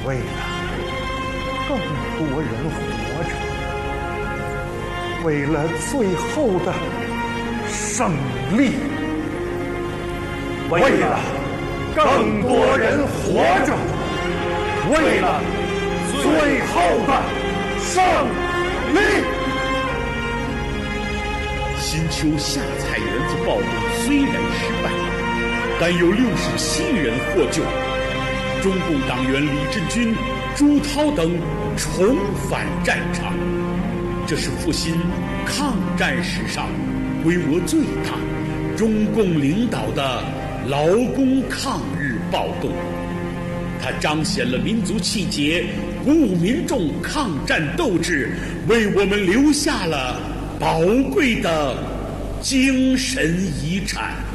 为了更多人活着，为了最后的胜利，为了更多人活着，为了最后的胜利。 新秋下蔡园子暴动虽然失败，但有67人获救。中共党员李振军、朱涛等重返战场，这是复兴抗战史上规模最大、中共领导的劳工抗日暴动。它彰显了民族气节，鼓舞民众抗战斗志，为我们留下了宝贵的精神遗产。